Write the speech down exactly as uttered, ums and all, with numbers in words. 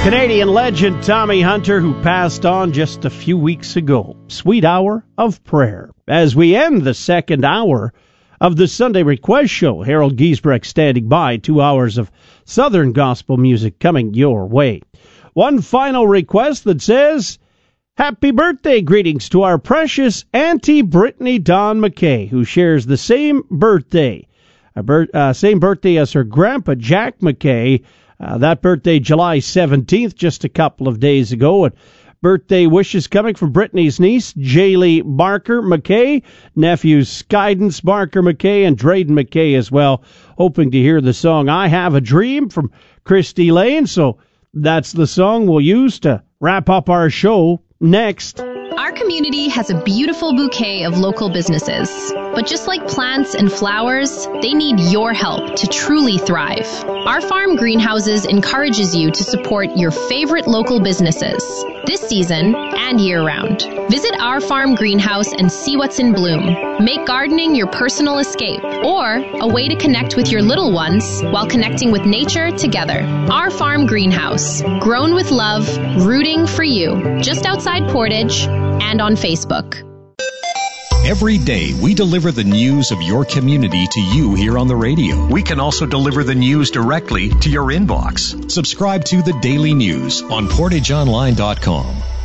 Canadian legend Tommy Hunter, who passed on just a few weeks ago. Sweet hour of prayer. As we end the second hour of the Sunday Request Show, Harold Giesbrecht standing by. Two hours of Southern gospel music coming your way. One final request that says, happy birthday greetings to our precious Auntie Brittany Dawn McKay, who shares the same birthday, a bir- uh, same birthday as her grandpa Jack McKay. Uh, that birthday, July seventeenth, just a couple of days ago. And birthday wishes coming from Brittany's niece, Jaylee Barker McKay, nephews Skydance Barker McKay, and Drayden McKay as well. Hoping to hear the song I Have a Dream from Christy Lane. So that's the song we'll use to wrap up our show next. Our community has a beautiful bouquet of local businesses, but just like plants and flowers, they need your help to truly thrive. Our farm greenhouses encourages you to support your favorite local businesses this season and year-round. Visit our farm greenhouse and see what's in bloom. Make gardening your personal escape or a way to connect with your little ones while connecting with nature together. Our farm greenhouse, grown with love, rooting for you, just outside Portage and on Facebook. Every day, we deliver the news of your community to you here on the radio. We can also deliver the news directly to your inbox. Subscribe to the Daily News on portage online dot com.